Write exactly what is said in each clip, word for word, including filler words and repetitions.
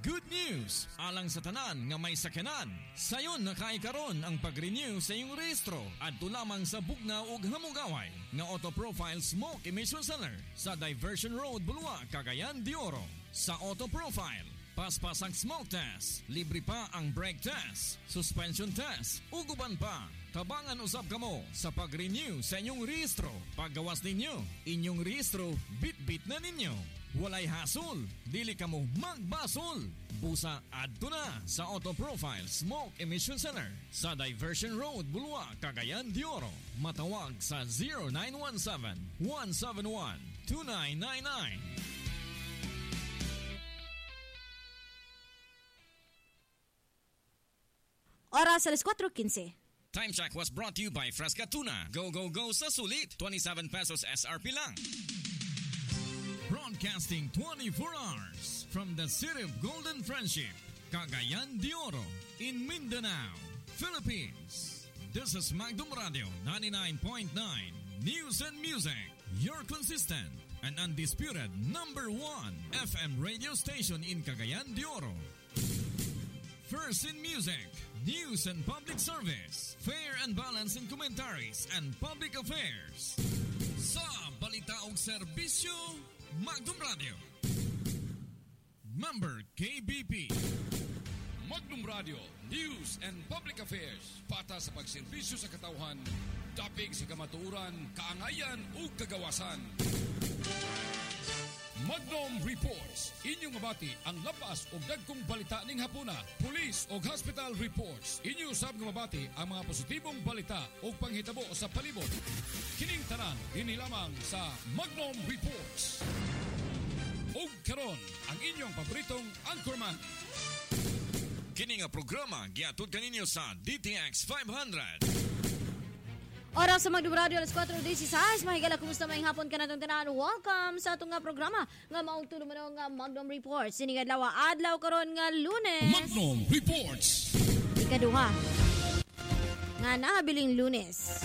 good news alang sa tanan nga may sakyanan. Sayon nakaikaron ang pag-renew sa iyong rehistro adto lamang sa bugnaw ug hamugaway nga Auto Profile Smoke Emission Center sa Diversion Road, Bulua, Cagayan de Oro. Sa Auto Profile, paspas ang smoke test, libre pa ang brake test, suspension test, uguban pa. Tabangan usab kamo sa pag-renew sa inyong rehistro. Paggawas ninyo, inyong rehistro bit-bit na ninyo. Walay hasol, dili kamo magbasol. Busa adto na sa Auto Profile Smoke Emission Center sa Diversion Road, Bulua, Cagayan de Oro. Matawag sa zero nine one seven, one seven one, two nine nine nine. Oras alas kwatro quince. Time check was brought to you by Fresca Tuna. Go, go, go sa sulit. twenty-seven pesos S R P lang. Broadcasting twenty-four hours from the city of Golden Friendship, Cagayan de Oro, in Mindanao, Philippines. This is Magdum Radio ninety-nine point nine. News and music. Your consistent and undisputed number one F M radio station in Cagayan de Oro. First in music, news and public service, fair and balanced in commentaries and public affairs. Sa balita og serbisyo, Magdum Radio. Member K B P. Magdum Radio, news and public affairs. Pata sa pagserbisyo sa katawhan, dapig sa kamatuoran, kaangayan ug kagawasan. Magdum Reports, inyong mabati ang lapas o dagkong balita ning hapuna. Police o hospital reports, inyo usab nga mabati ang mga positibong balita o panghitabo sa palibot. Kining tanan, ini lamang sa Magdum Reports. O karon, ang inyong paboritong anchorman. Kini nga programa giatud kaninyo sa D T X five hundred. Oras sa Magdum Radio, alas kwatro dieciséis. Mahigala, kumusta may hapon ka na itong tanan? Welcome sa itong nga programa nga maong tulong nga Magdum Reports. Sinigad lawa, adlaw karon nga Lunes. Magdum Reports. Ikaduha. Nga nahabiling Lunes.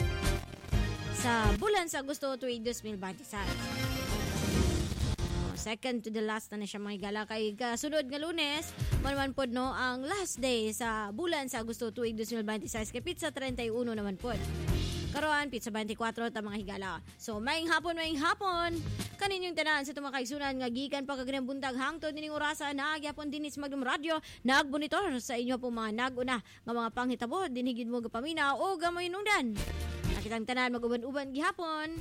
Sa bulan sa Agosto tuig twenty twenty-six. Second to the last na na siya mga higala kay kasunod nga Lunes. Manuman po no ang last day sa bulan sa Agosto tuig twenty twenty-six kay pizza thirty-one naman po. Karoan, pizza twenty-four ta mga higala. So, maing hapon, maing hapon. Kaninyong tanan sa tumakaisunan nga gikan pagkaganang buntag hangtod nining orasa na agyapon dinis Magdum Radio. Nagbonitor sa inyo po mga naguna nga mga panghitabo dinhigid mo gapamina o gamay nungdan. Nakitang tanan mag-uban-uban gihapon.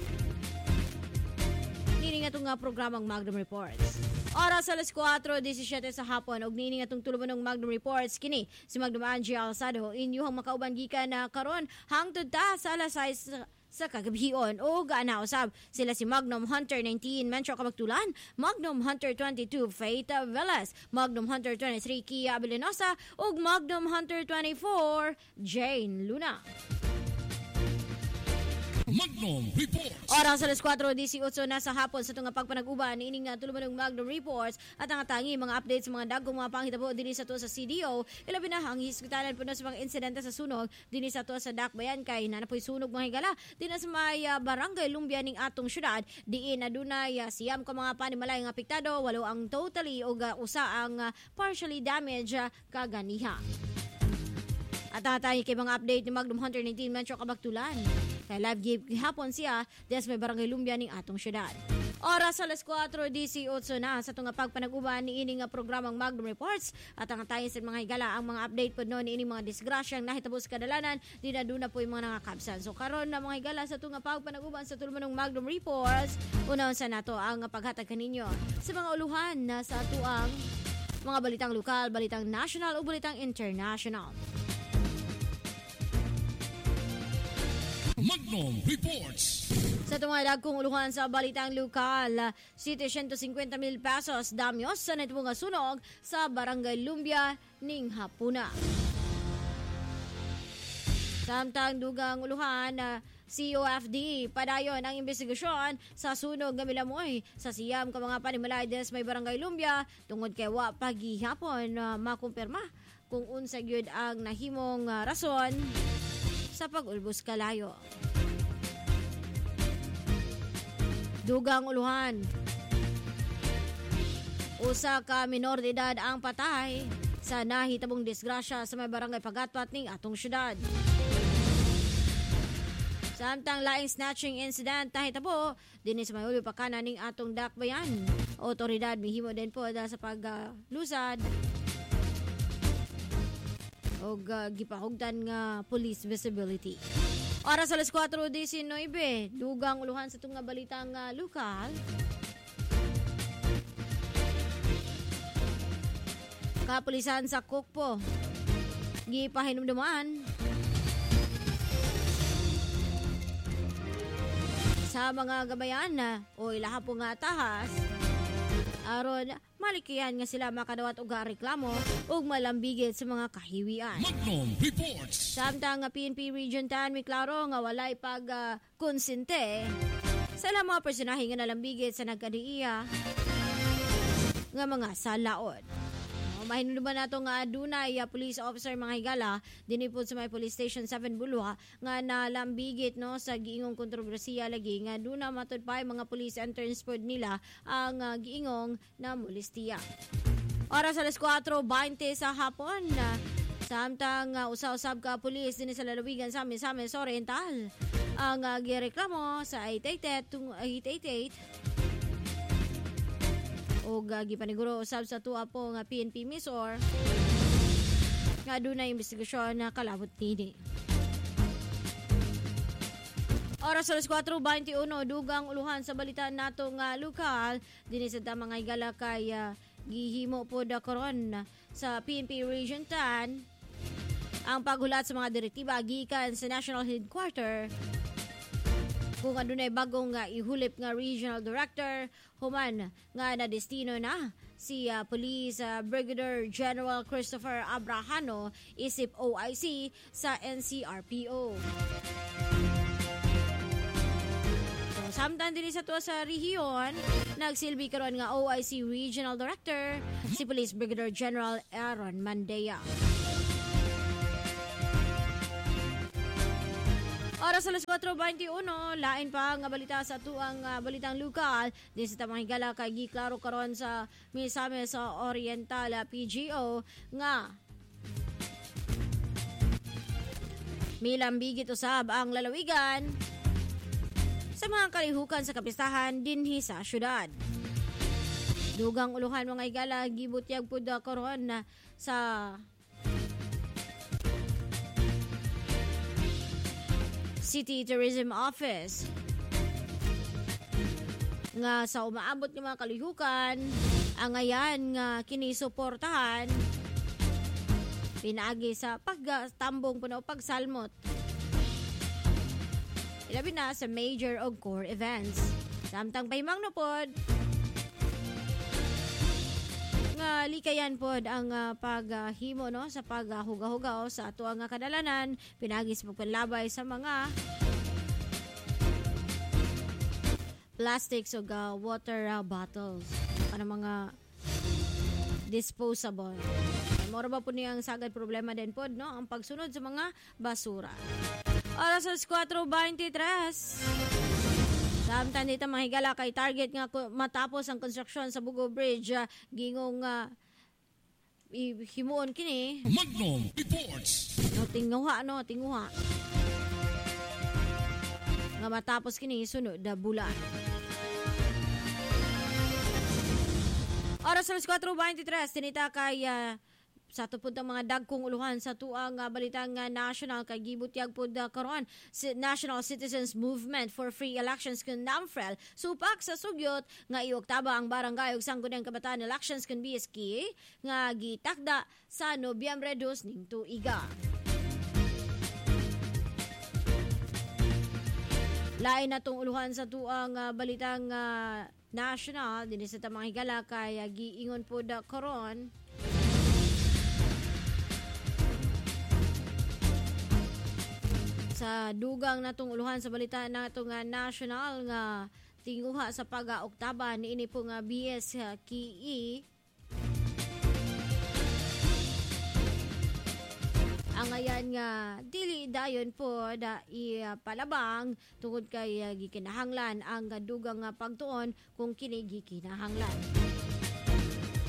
Nini nga itong nga programang Magdum Reports. Oras alas kwatro diecisiete sa hapon og nini nga itong tuluman ng Magdum Reports kini si Magdum Angie Alzado inyong makauban gikan na karon hangtod ta sa alas sais sa kagabion o gaana usab sila si Magnum Hunter nineteen Mencho Kabagtulan, Magnum Hunter twenty-two Faith Velas, Magnum Hunter twenty-three Kia Abelinosa ug Magnum Hunter twenty-four Jane Luna. Magdum Reports. Oras alas kwatro dieciocho na sa hapon sa tunga pagpanag-uban ini nga tuluman ng Magdum Reports at ang tangi mga updates sa mga dagkong mga panghitabo dinhi sa to sa C D O ilabi na ang hisgutanan puno sa mga insidente sa sunog dinhi sa to sa Dakbayan kay nanapoy sunog mga higala dinhi sa may uh, barangay Lumbia ning atong syudad diin adunay uh, siyam ka mga panimalay nga apektado walo ang totally o uh, usa ang uh, partially damaged uh, kaganiha. At tatay kay mga update ni Magnum Hunter nineteen Mencho Kabagtulan. Kay live game hapon siya des may barangay Lumbia ning atong syudad. Oras alas kwatro dieciocho na sa tunga pagpanag-uban ni ini nga programang Magdum Reports at ang tayo sa mga higala ang mga update po no ni ini mga disgrasyang nahitabo sa kadalanan di na doon na po yung mga nakakabsan. So karon na mga higala sa tunga pagpanag-uban sa tuluman ng Magdum Reports unaon sa nato ang paghatag kaninyo sa mga uluhan na sa tuang mga balitang lokal, balitang national o balitang international. Magdum Reports. Sa tumalag kong uluhan sa balitang lokal, one hundred fifty mil pesos damyos sa netmo nga sunog sa barangay Lumbia ning Hapuna. Samtang dugang uluhan, C O F D padayon ang investigasyon sa sunog nga milamoy sa siyam ka mga panimalay des may barangay Lumbia tungod kay wa pagihapon uh, makumpirma kung unsa gyud ang nahimong uh, rason sa pag-ulbos kalayo. Dugang uluhan. Usa ka minor de edad ang patay sa nahitabong disgrasya sa may barangay Pagatpat ning atong syudad. Samtang laing snatching incident nahitabo dinhi sa may ulo pakana ning atong dakbayan. Otoridad mihimo din po da sa paglusad og uh, gipahugdan nga police visibility. Oras alas kwatro diecinueve, dugang uluhan sa itong nga balitang uh, lokal. Kapulisan sa Kukpo, gipahinumduman sa mga gabayan na o ilaha po nga tahas aron malikihan nga sila makadawat og reklamo ug malambigit sa mga kahiwian. Magnum Reports. Samtang nga P N P Region ten may klaro nga walay pag uh, konsente sa ilang mga personahe nga nalambigit sa nagkadiiya nga mga salaod. Mahinuluban nato nga adunay uh, police officer mga higala dinhi po sa may police station seven Bulwa nga nalambigit no sa giingong kontrobersiya lagi nga duna matud pa mga police and transport nila ang uh, giingong na molestiya. Oras alas kwatro beinte sa hapon uh, samtang uh, usa-usab ka pulis dinhi sa lalawigan sa Misamis Oriental ang uh, gireklamo sa eight eighty-eight tung eight eighty-eight o gipaniguro usab sa tuwa po nga P N P Misor nga dunay investigasyon na kalabot nini. Oras alas kwatro beinte-uno, dugang uluhan sa balita nato nga lokal dinhi sa tamang higala kay uh, gihimo po da karon sa P N P Region ten ang paghulat sa mga direktiba gikan sa National Headquarter kung adunay bagong nga ihulip nga regional director human nga na destino na si uh, Police uh, Brigadier General Christopher Abrahano isip O I C sa N C R P O. So, samtang din sa tuwa sa rehiyon, nagsilbi karon nga O I C Regional Director si Police Brigadier General Aaron Mandea. Oras alas kwatro beinte-uno, lain pa nga balita sa tuang uh, balitang lokal din sa tamang higala kay giklaro karon sa Misamis sa Oriental uh, P G O nga milambigit usab ang lalawigan sa mga kalihukan sa kapistahan dinhi sa syudad. Dugang uluhan mga higala gibutyag pud karon na sa City Tourism Office nga sa umaabot ng mga kalihukan ang ayan nga kinisuportahan pinaagi sa pagtambong puno pagsalmot ilabi na sa major o core events. Samtang pahimang na pod nga likayan pod ang uh, paghimo uh, no sa paghugahugaw uh, sa ato nga kadalanan pinagi sa pagpanlabay sa mga plastics o uh, water uh, bottles para mga disposable. Mora ba po niyang sagad problema din pod no ang pagsunod sa mga basura. Oras alas kwatro beinte-tres. Samtang dito mahigala kay target nga matapos ang construction sa Bugo Bridge uh, gingong uh, himuon kini Magnum Reports. No, tinguha no, tinguha. Nga matapos kini sunod na bulan. Oras alas kwatro beinte-tres, tinita kay uh, sa tupod ang mga dagkong uluhan sa tuang uh, balitang uh, national kay gibutyag pod uh, karon si National Citizens Movement for Free Elections kun NAMFREL supak sa sugyot nga ioktaba ang barangay ug sangguniang kabataan elections kun B S K nga gitakda sa Nobyembre dos ning tuiga. Lain natong uluhan sa tuang uh, balitang uh, national dinhi sa tamang higala kay uh, giingon pod uh, karon sa dugang natong uluhan sa balita na itong uh, national nga tinguha sa pag-oktaba niini po nga B S K E ang ayan nga dili dayon po da ipalabang tungod kay uh, gikinahanglan ang dugang nga pagtuon kung kini gikinahanglan.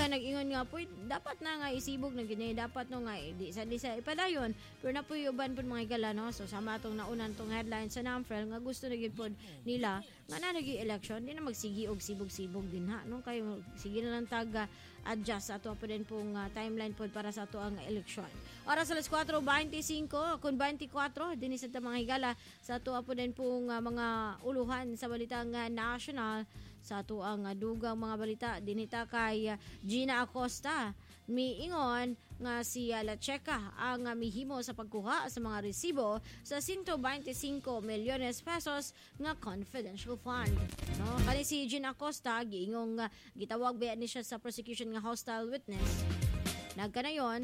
nag-ingon nga po dapat na nga isibog na ganyan dapat no nga eh, di sa di sa ipadayon pero na po uban po mga higala no so sama tong naunan tong headline sa Namfrel nga gusto na gyud pod nila nga na nagi election di na magsigi og sibog-sibog din ha no kay sige na lang tag adjust ato po din pong uh, timeline po para sa ato ang eleksyon. Oras alas four twenty-five kun twenty-four din sa mga higala sa ato po din pong uh, mga uluhan sa balitang uh, national sa ato ang uh, dugang mga balita dinita kay uh, Gina Acosta miingon nga si uh, La Checa ang uh, mihimo sa pagkuha sa mga resibo sa one hundred twenty-five milyones pesos nga confidential fund no kani si Gina Acosta giingong uh, gitawag ba ni siya sa prosecution nga hostile witness nagkanayon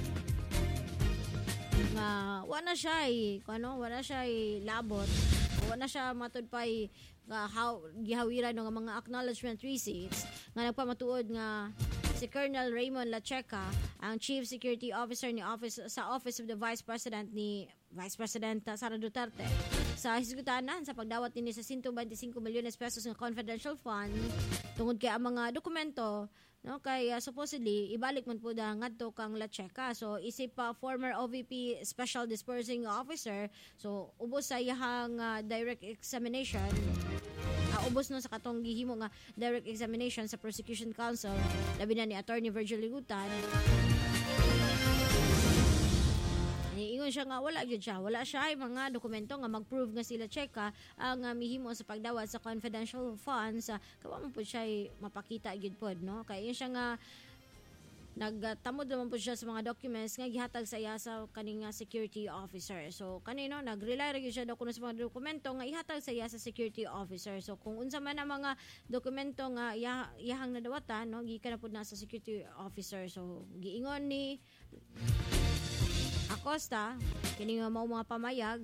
nga wala siya eh, ano wala siya eh, labot wala siya matud pa eh, nga how gihawiran ng mga acknowledgement receipts nga nagpamatuod nga si Colonel Raymond La Checa ang Chief Security Officer ni office sa Office of the Vice President ni Vice President Sara Duterte sa hisgutanan sa pagdawat nini sa one hundred twenty-five milyones pesos nga confidential fund tungod kay ang mga dokumento no kay uh, supposedly ibalik man po da ngadto kang La Checa so isip pa uh, former O V P Special Dispersing Officer so ubos sa iyahang uh, direct examination uh, ubos no sa katong gihimo nga direct examination sa Prosecution Council labi na ni Attorney Virgil Ligutan niingon siya nga wala gyud siya wala siya ay mga dokumento nga mag-prove nga sila Checa ang uh, mihimo sa pagdawat sa confidential funds uh, kawa man pud siya ay mapakita gyud pod no kay yun siya nga nagtamod naman po siya sa mga documents nga gihatag sa iya sa kaning security officer so kanino nag-rely ra gyud siya daw kuno sa mga dokumento nga ihatag sa iya sa security officer so kung unsa man ang mga dokumento nga iya, iyahang nadawatan no gikan na pud na sa security officer so giingon ni Acosta, kini nga mao mga pamayag.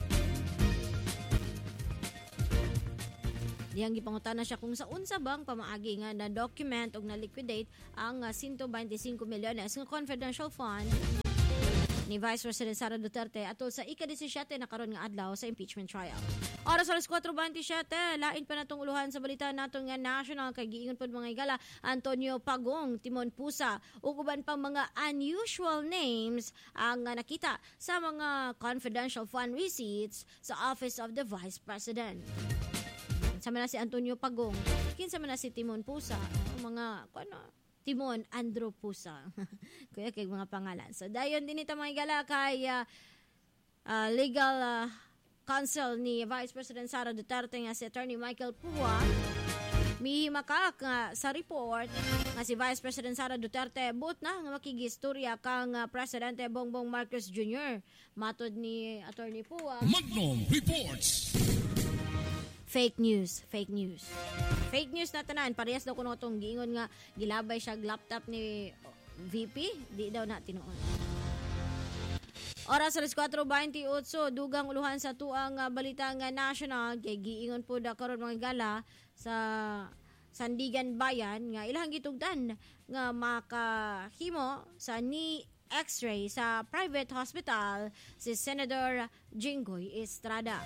Diyang gipangutana siya kung sa unsa bang pamaagi nga na document og na liquidate ang uh, one hundred twenty-five milyones nga confidential fund ni Vice President Sara Duterte atol sa ika-seventeen na karon nga adlaw sa impeachment trial. Oras alas four twenty-seven, lain pa natong uluhan sa balita naton nga national kay giingon pod mga higala Antonio Pagong, Timon Pusa ug uban pang mga unusual names ang uh, nakita sa mga confidential fund receipts sa Office of the Vice President. Kinsa man na si Antonio Pagong, kinsa man na si Timon Pusa, mga ano Timon Andrew Pusa. Kuya kay mga pangalan. So dayon din ita mga higala kay uh, uh, legal uh, counsel ni Vice President Sara Duterte nga si Attorney Michael Pua mihimakak nga sa report nga si Vice President Sara Duterte but na nga makigistorya kang uh, Presidente Bongbong Marcos Junior Matod ni Attorney Pua Magnum Reports. Fake news, fake news. Fake news na tanan, parehas daw kuno tong giingon nga gilabay siya laptop ni V P, di daw na tinuon. Oras alas four twenty-eight, dugang uluhan sa tuang uh, balita nga national kay giingon po da karon mga gala sa Sandigan Bayan nga ilahang gitugdan nga makahimo sa knee X-ray sa private hospital si Senator Jinggoy Estrada.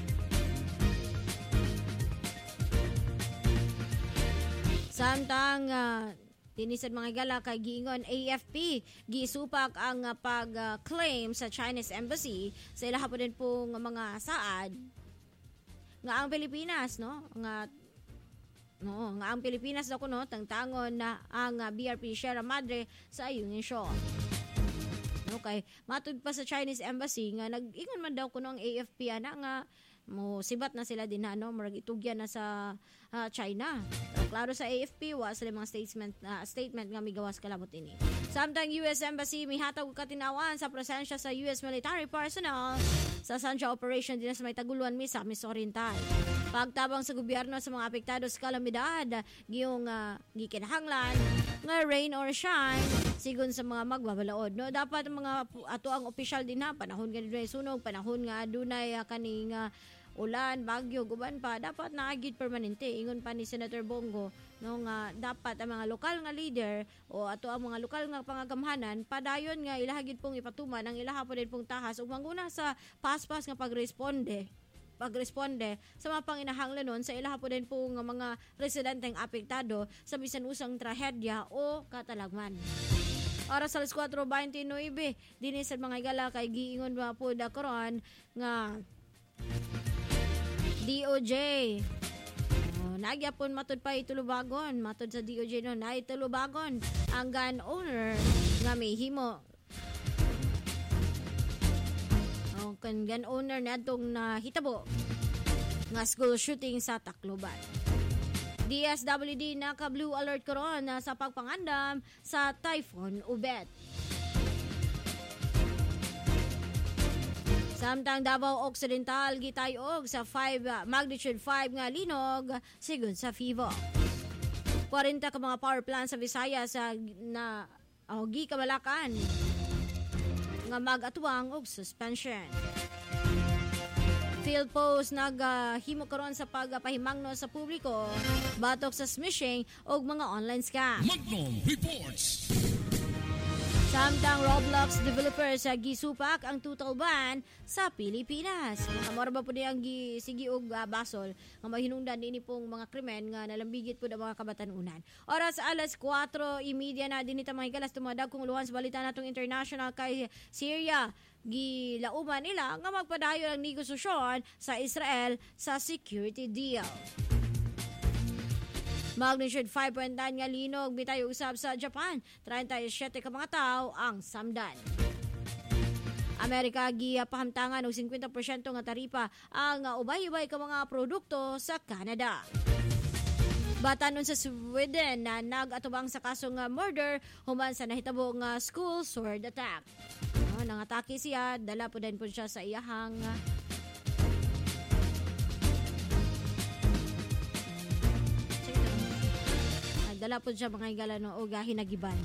Samtang uh, tinisad mga gala kay giingon A F P gisupak ang uh, pag-claim uh, sa Chinese Embassy sa ilaha po din pong mga saad nga ang Pilipinas no nga no nga ang Pilipinas daw kuno tangtangon na ang uh, B R P Sierra Madre sa Union Show. Okay, matud pa sa Chinese Embassy nga nag-ingon man daw kuno ang A F P ana nga mo sibat na sila din ano murag itugyan na sa uh, China. Pero klaro sa A F P wa sila mga statement uh, statement nga migawas kalabot ini. Samtang U S Embassy mihatag og katinawan sa presensya sa U S military personnel sa Sancha operation din sa may Taguluan Misamis Oriental. Pagtabang sa gobyerno sa mga apektado sa kalamidad giyong uh, gikinahanglan nga rain or shine sigon sa mga magbabalaod no dapat mga ato ang opisyal din ha panahon nga dunay sunog panahon nga adunay uh, kaning uh, ulan, bagyo, guban pa, dapat naagid permanente. Ingon pa ni Senator Bongo, no, nga dapat ang mga lokal nga leader o ato ang mga lokal nga pangagamhanan, padayon nga ilahagid pong ipatuman ang ilaha po din pong tahas ug manguna sa paspas nga pagresponde pagresponde sa mga panginahanglanon sa ilaha po din po ng mga residenteng apektado sa bisan usang trahedya o katalagman. Oras alas kwatro twenty-nine, dinhi sa mga igala kay giingon ba po da karon nga D O J. Oh, nagyapon matud pa itulubagon, matud sa D O J no, na itulubagon ang gun owner nga may himo. Oh, kan gun owner na atong nahitabo nga school shooting sa Tacloban. D S W D naka-blue alert karon na sa pagpangandam sa Typhoon Ubet. Samtang Davao Occidental gitayog sa five, uh, magnitude five nga linog sigon sa Fivo. forty ka mga power plant sa Visayas sa na oh, gi kamalakan nga mag-atuwang og suspension. Field post naghimo uh, karon sa pagpahimangno sa publiko batok sa smishing og mga online scam. Magnum Reports. Samtang Roblox developers sa uh, gisupak ang total ban sa Pilipinas. Kamora ba po niyang gisigi og uh, basol nga mahinungdan ini pong mga krimen nga nalambigit po ang mga kabatanunan. Oras alas kwatro thirty na dinita mga hikalas tumadag kung luhan sa balita natong international kay Syria. Gilauman nila nga magpadayon ang negosasyon sa Israel sa security deal. Magnitude five point nine nga linog bitayo usab sa Japan. thirty-seven ka mga tawo ang samdan. Amerika gipahamtangan og fifty percent nga taripa ang ubay-ubay ka mga produkto sa Canada. Batanon sa Sweden na nag-atubang sa kaso nga murder human sa nahitabo nga school sword attack. No, nangatake siya, dala po din po siya sa iyahang dala po siya mga igala no, o gahi nagiban.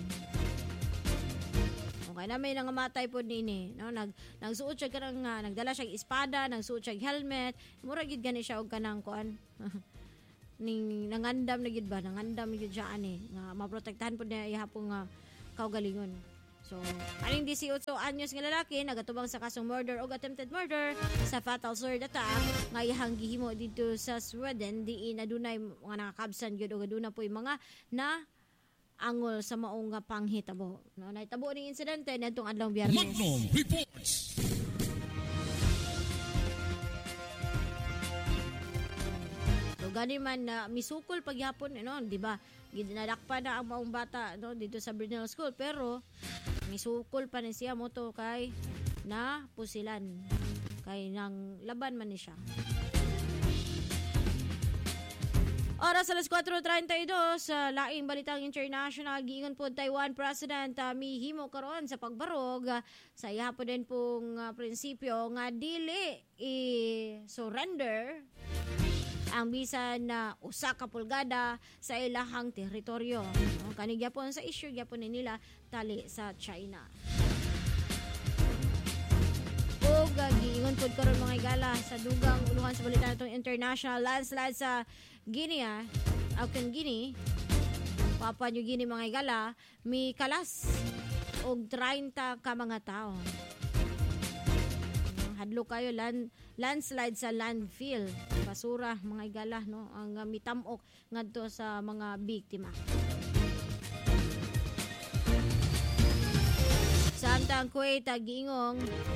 Okay na may nangamatay po nini, no, nag nagsuot siya kanang uh, nagdala siya espada, nagsuot siya helmet, mura gid gani siya og kanang kuan. Ning nangandam na gid ba, nangandam gid siya ani nga maprotektahan po niya ihapon nga kaugalingon. So, aning eighteen anyos nga lalaki nagatubang sa kasong murder o attempted murder sa fatal sword attack nga iyang gihimo dito sa Sweden diin adunay mga nakakabsan gyud og aduna po mga na angol sa maong nga panghitabo. No, nahitabo ning insidente nitong adlawng Biyernes. Magnum Reports. So, gani man na uh, misukol paghapon, no, di ba? Ginadakpa na ang maong bata no dito sa Brunel School pero misukol pa ni siya mo to kay na pusilan kay nang laban man ni siya. Oras alas kwatro thirty-two sa laing balitang international giingon po Taiwan President uh, mihimo karon sa pagbarog uh, sa iya po din pong uh, prinsipyo nga dili i-surrender ang bisan na uh, usa ka pulgada sa ilahang teritoryo. No? Kani gyapon sa issue gyapon ni nila tali sa China. O giingon pud karon mga igala sa dugang uluhan sa balita natong international landslide sa Guinea, Auckland, Guinea. Papua New Guinea mga igala, mi kalas og thirty ka mga tawo. Hadlo kayo land, landslide sa landfill, basura mga igala no ang uh, mitamok ngadto sa mga biktima. Samtang Kuwait giingong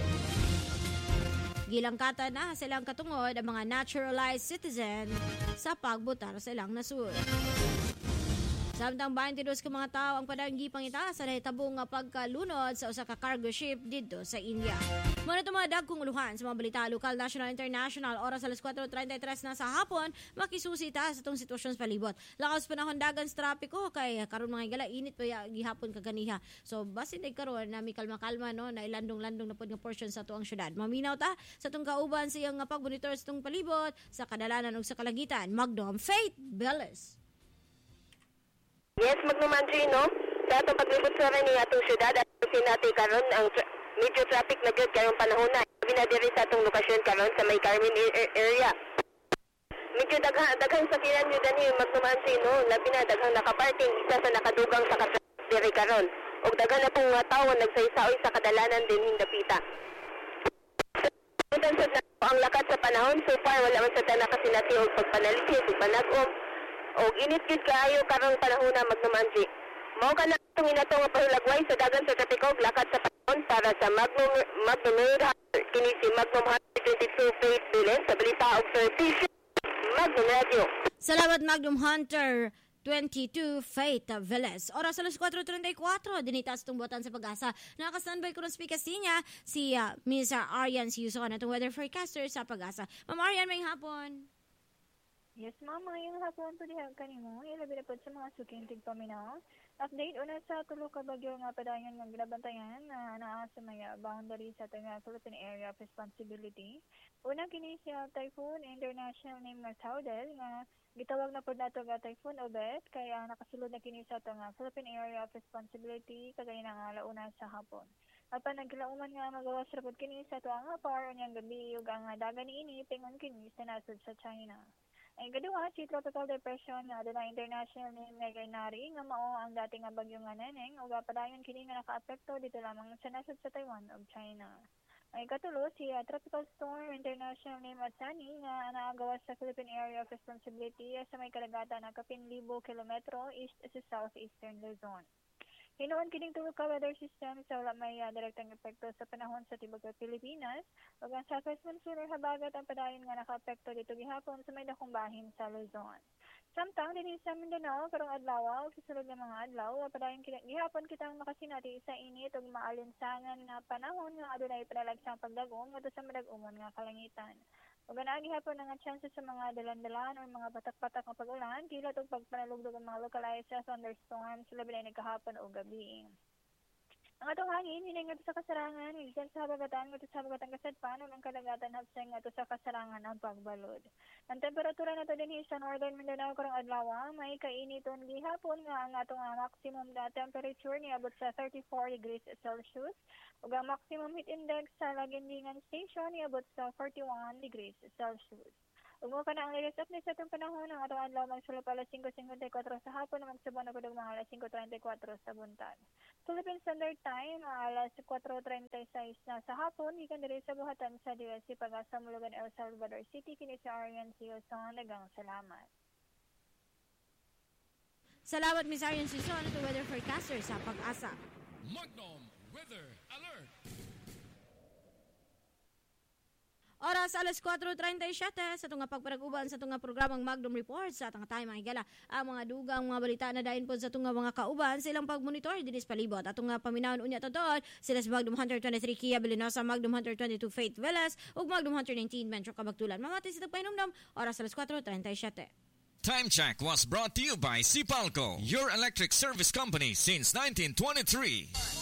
gilangkata na silang katungod ang mga naturalized citizen sa pagbotar sa ilang nasud. Samtang twenty-two ka mga tao ang padanggi pangita sa nahitabong nga pagkalunod sa usa ka cargo ship dito sa India. Muna tumadag kung uluhan sa mga balita lokal, national, international. Oras alas kwatro thirty-three na sa hapon, makisusi ta sa itong sitwasyon sa palibot. Lakas panahon dagan sa trapiko kay karon mga igala init pa gihapon kaganiha. So basin day karon na mi kalma-kalma no na ilandong-landong na pod nga portion sa tuang syudad. Maminaw ta sa itong kauban sa iyang pagmonitor sa itong palibot sa kadalanan ug sa kalangitan. Magdom Faith Bellis. Yes, magnumansi, no? Sa atong paglibot sa rin ng atong syudad at sinati karon ang tra- medyo traffic na good kayong panahon na. Binadiri sa atong lokasyon karon sa may Carmen area. Medyo daghan, daghan sa kinan nyo dani magnumansi, no? Labi na daghang nakaparking isa sa nakadugang sa kasiri karon. O daghan na pong uh, tao nagsaysaoy sa kadalanan din hindapita. Ang ang lakat sa panahon. So far, wala man sa tanak kasi natin o pagpanalitis, o panag-om. O init gid kaayo karong panahon na magnumanji. Mao ka na itong inatong nga pahulagway sa dagan sa Tropicog, lakat sa panahon para sa Magnum Magnum kini si Magnum one twenty-two Faith Bilen sa balita og Sir Magnum Radio. Salamat Magnum Hunter twenty-two Faith Velez. Oras alas four thirty-four, dinitas itong buwatan sa Pag-asa. Nakastandby ko ng speaker niya, si uh, Miss Arian Siuso ka na itong weather forecaster sa Pag-asa. Ma'am Arian, may hapon. Yes, ma'am. Ngayong hapon po diha kanimo. Ilabi na po sa mga sukintig paminaw. Update una sa tulo ka bagyo nga padayon nga ginabantayan na naa sa mga boundary sa tanga Philippine Area of Responsibility. Una kini siya Typhoon International name nga Saudel nga gitawag na pod nato nga Typhoon Obet kaya nakasulod na kini sa tanga Philippine Area of Responsibility kagaya nga launa sa hapon. Apan nagkilauman nga magawas ra pod kini sa tuang par unyang gabi ug ang dagan niini pingon kini sa nasud sa China. Ay gaduha si Tropical Depression nga aduna international name nga Gainari nga mao ang dating nga bagyo nga Neneng ug padayon kini nga nakaapekto dito lamang sa nasud sa Taiwan ug China. Ay katulo si uh, Tropical Storm international name Atsani nga naagawas sa Philippine Area of Responsibility sa may kalagatan ng kapin libo kilometro east sa southeastern Luzon. Hinuon kining tulo ka weather system sa wala may uh, direktang epekto sa panahon sa tibok sa Pilipinas ug ang Southwest Monsoon habagat ang padayon nga nakaapekto dito gihapon sa may dakong bahin sa Luzon. Samtang dinhi sa Mindanao karong adlaw ug susunod nga mga adlaw padayon gihapon kitang makasinati sa init ug maalinsangan nga panahon nga adunay panalagsang pagdagom ngadto sa madag-umon nga kalangitan. Ug anaa gihapon nga chances sa mga dalan-dalan o mga batak-batak nga pag-ulan, kilot ug pagpanalugdog ang mga localized thunderstorms labi na kahapon o gabi. Ang atong hangin hiningat sa kasarangan, gikan sa habagatan ngadto sa habagatang kasadpan ug ang kadagatan hapseng ngadto sa kasarangan ang pagbalod. Ang temperatura nato dinhi sa Northern Mindanao karong adlaw may kainiton gihapon nga ang atong maximum na temperature niabot sa thirty-four degrees Celsius ug ang maximum heat index sa Laguindingan Station niabot sa forty-one degrees Celsius. Ug mo pa na ang latest update sa itong panahon ng atong adlaw magsulop alas five fifty-four sa hapon na magsubon na po mga alas five thirty-four sa buntag. Philippine Standard Time alas four thirty-six na sa hapon gikan diri sa buhatan sa D S C Pag-asa Mulugan El Salvador City kini si Arian Siuson. Daghang salamat. Salamat Miss Arian Siuson to weather forecaster sa Pag-asa. Magnum Weather Alert. Oras alas four thirty-seven sa tunga pagparag-uban sa tunga programang Magnum Report sa tanga tayo mga igala ang mga dugang mga balita na dayon po sa tunga mga kauban sa ilang pagmonitor dinis palibot at tunga paminawon unya totoo sila sa Magnum Hunter twenty-three Kia Bilinosa, Magnum Hunter twenty-two Faith Velez ug Magnum Hunter nineteen Metro Kabagtulan. Mamati sa tagpahinumdam oras alas four thirty-seven. Time check was brought to you by Sipalco, your electric service company since nineteen twenty-three.